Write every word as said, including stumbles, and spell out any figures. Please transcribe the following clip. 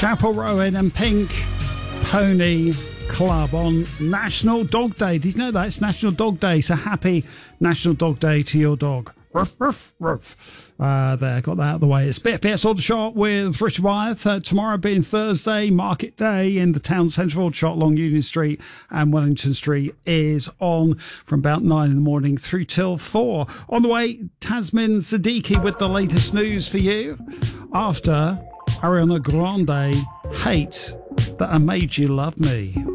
Chapel Rowan and Pink Pony Club on National Dog Day. Did you know that? It's National Dog Day, so happy National Dog Day to your dog. Ruff, ruff, ruff. Uh, there, got that out of the way. It's Bit Bits on the Shot with Richard Wyeth. Uh, tomorrow being Thursday, Market Day in the town centre. Shot along Union Street and Wellington Street is on from about nine in the morning through till four. On the way, Tasmin Siddiqui with the latest news for you. After Ariana Grande, Hate That I Made You Love Me.